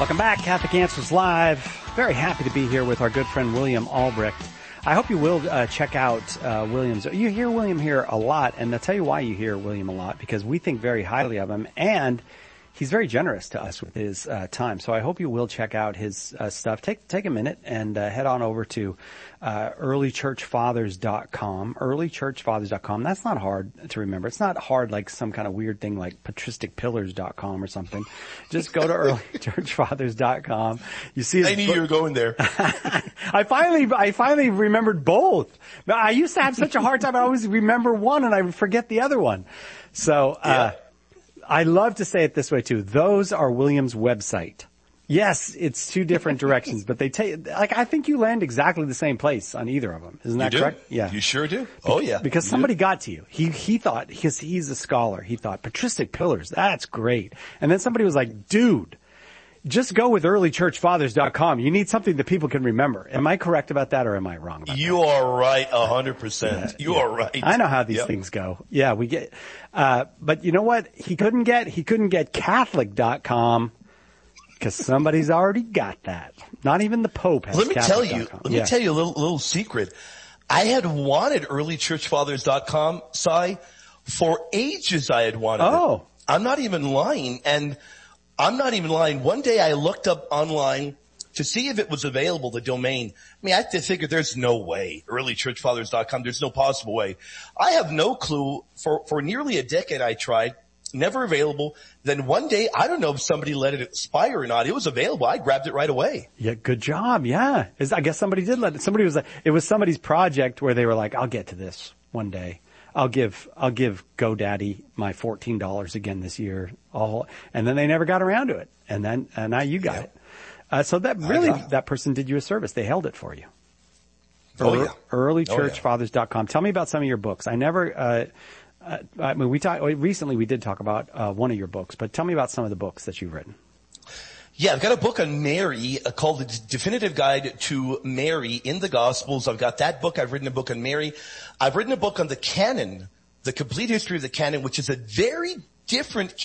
Welcome back, Catholic Answers Live. Very happy to be here with our good friend William Albrecht. I hope you will check out William's. You hear William here a lot, and I'll tell you why you hear William a lot, because we think very highly of him, and he's very generous to us with his time. So I hope you will check out his stuff. Take a minute and head on over to earlychurchfathers.com. earlychurchfathers.com. That's not hard to remember. It's not hard like some kind of weird thing like patristicpillars.com or something. Just go to earlychurchfathers.com. You see, I knew you were going there. I finally remembered both. I used to have such a hard time. I always remember one and I would forget the other one. So, I love to say it this way too. Those are William's website. Yes, it's two different directions, but they take, like, I think you land exactly the same place on either of them. Isn't that correct? Yeah. You sure do. Oh yeah. Because somebody got to you. He thought, because he's a scholar, he thought patristic pillars, that's great. And then somebody was like, dude, just go with earlychurchfathers.com. You need something that people can remember. Am I correct about that, or am I wrong about that? You are right 100%. You are right. I know how these things go. Yeah, we get, but you know what? He couldn't get Catholic.com because somebody's already got that. Not even the Pope has Catholic.com. Let me tell you a little secret. I had wanted earlychurchfathers.com, Si, for ages. I had wanted it. I'm not even lying. One day I looked up online to see if it was available, the domain. I mean, I had to figure there's no way. earlychurchfathers.com, there's no possible way. I have no clue. For nearly a decade I tried, never available. Then one day, I don't know if somebody let it expire or not. It was available. I grabbed it right away. Yeah, good job. Yeah. I guess somebody did let it. It was somebody's project where they were like, I'll get to this one day. I'll give GoDaddy my $14 again this year. And then they never got around to it. And now you got it. So that person did you a service. They held it for you. Earlychurchfathers.com. Tell me about some of your books. Recently we did talk about, one of your books, but tell me about some of the books that you've written. Yeah, I've got a book on Mary called The Definitive Guide to Mary in the Gospels. I've got that book. I've written a book on Mary. I've written a book on the canon, the complete history of the canon, which is a very different